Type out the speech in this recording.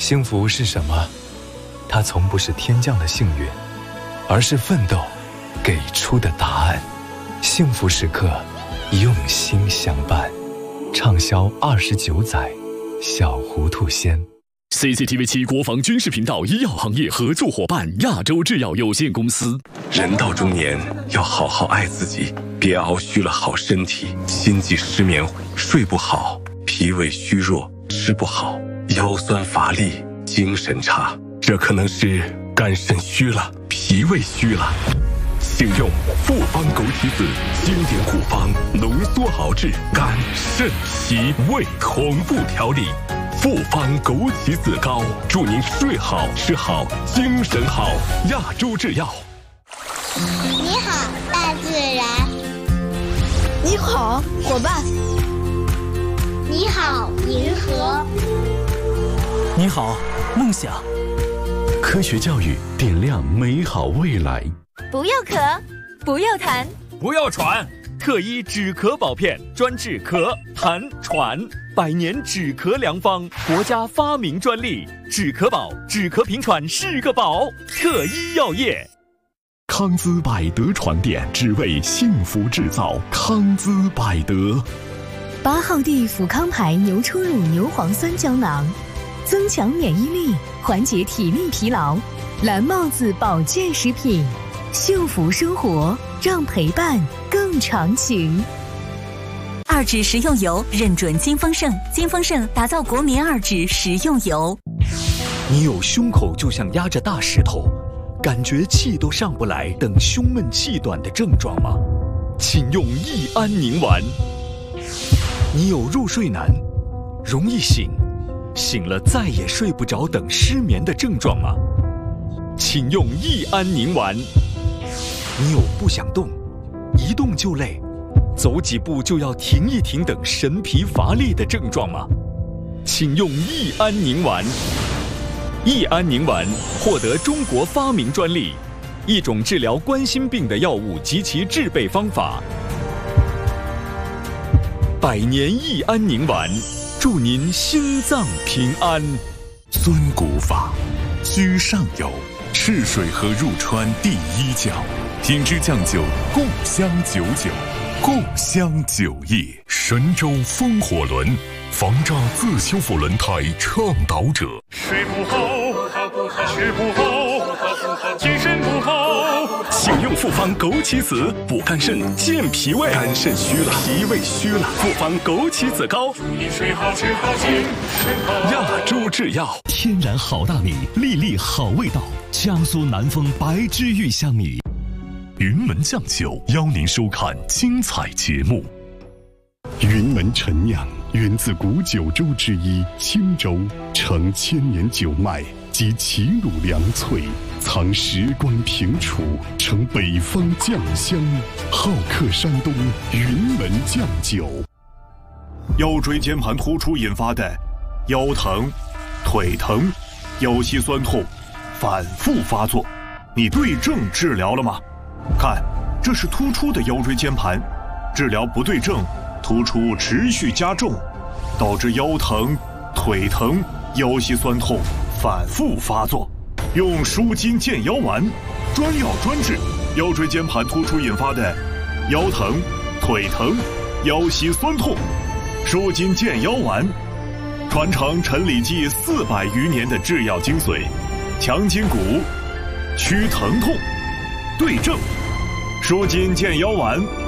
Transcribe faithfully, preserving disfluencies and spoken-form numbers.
幸福是什么？它从不是天降的幸运，而是奋斗给出的答案。幸福时刻，用心相伴，畅销二十九载。小糊涂仙。 C C T V 七国防军事频道医药行业合作伙伴亚洲制药有限公司。 人到中年，要好好爱自己，别熬虚了好身体，心悸失眠，睡不好，脾胃虚弱，吃不好，腰酸乏力，精神差，这可能是肝肾虚了，脾胃虚了。请用复方枸杞子经典古方浓缩熬制肝肾脾胃同步调理。复方枸杞子膏，祝您睡好吃好精神好。亚洲制药。 你好，大自然。 你好，伙伴。 你好，银河。 你好，梦想。 科学教育点亮美好未来。 不要咳，不要痰， 不要喘。特一止咳宝片，专治咳、痰、喘，百年止咳良方，国家发明专利。止咳宝，止咳平喘是个宝。特一药业。 康姿百德床垫，只为幸福制造。康姿百德。 八号地辅康牌牛初乳牛磺酸胶囊，增强免疫力，缓解体力疲劳。蓝帽子保健食品，幸福生活，让陪伴更长情。 二指食用油认准金丰盛，金丰盛打造国民二指食用油。 你有胸口就像压着大石头，感觉气都上不来，等胸闷气短的症状吗？请用益安宁丸。你有入睡难，容易醒，醒了再也睡不着等失眠的症状吗？请用益安宁丸。你有不想动，一动就累，走几步就要停一停等神疲乏力的症状吗？请用益安宁丸。益安宁丸获得中国发明专利，一种治疗冠心病的药物及其制备方法。百年益安宁丸，祝您心脏平安。 尊古法，居上游，赤水河入川第一角。品质酱酒，共襄九九，共襄酒业。神州风火轮，防诈自修复轮胎倡导者。 睡不好，吃不好，精神不好。 请用复方枸杞子，补肝肾，健脾胃。 肝肾虚了，脾胃虚了， 复方枸杞子膏。 祝你睡好吃好精神好。 亚洲制药。 天然好大米，粒粒好味道。江苏南丰白居玉香米。 云门酱酒邀您收看精彩节目。 云门陈酿源自古九州之一青州，承千年酒脉及齐鲁良萃，藏时光平楚，承北方酱香，好客山东云门酱酒。 腰椎间盘突出引发的腰疼、腿疼、腰膝酸痛反复发作，你对症治疗了吗？看，这是突出的腰椎间盘，治疗不对症，突出持续加重，导致腰疼、腿疼、腰膝酸痛反复发作。用舒筋健腰丸，专药专治腰椎间盘突出引发的腰疼、腿疼、腰膝酸痛。舒筋健腰丸，传承陈李济四百余年的制药精髓，强筋骨，祛疼痛，对症。舒筋健腰丸。